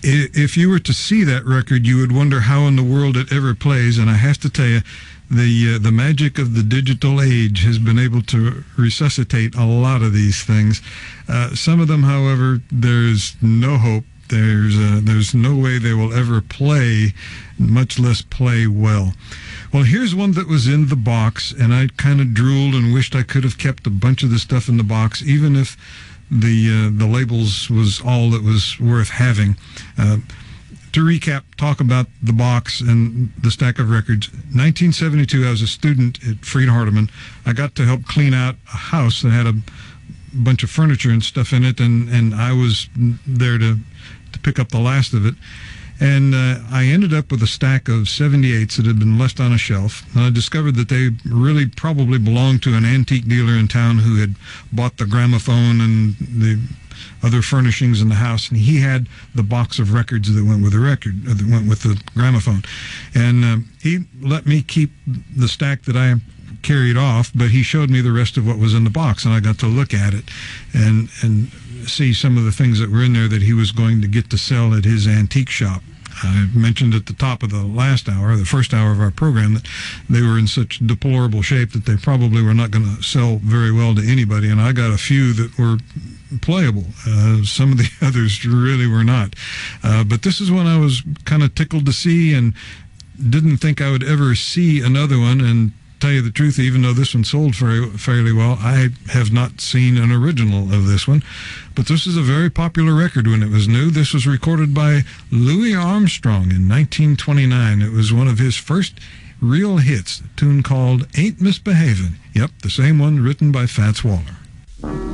If you were to see that record, you would wonder how in the world it ever plays. And I have to tell you, the magic of the digital age has been able to resuscitate a lot of these things. Some of them, however, there's no hope. There's no way they will ever play, much less play well. Well, here's one that was in the box, and I kind of drooled and wished I could have kept a bunch of the stuff in the box, even if the labels was all that was worth having. To recap, talk about the box and the stack of records. 1972, I was a student at Freed Hardeman. I got to help clean out a house that had a bunch of furniture and stuff in it, and I was there to pick up the last of it. And I ended up with a stack of 78s that had been left on a shelf. And I discovered that they really probably belonged to an antique dealer in town who had bought the gramophone and the other furnishings in the house, and he had the box of records that went with the gramophone. And he let me keep the stack that I carried off, but he showed me the rest of what was in the box, and I got to look at it and see some of the things that were in there that he was going to get to sell at his antique shop. I mentioned at the top of the first hour of our program, that they were in such deplorable shape that they probably were not going to sell very well to anybody, and I got a few that were playable. Some of the others really were not. But this is one I was kind of tickled to see, and didn't think I would ever see another one. And tell you the truth, even though this one sold fairly well, I have not seen an original of this one. But this is a very popular record when it was new. This was recorded by Louis Armstrong in 1929. It was one of his first real hits, a tune called Ain't Misbehavin'. Yep, the same one written by Fats Waller.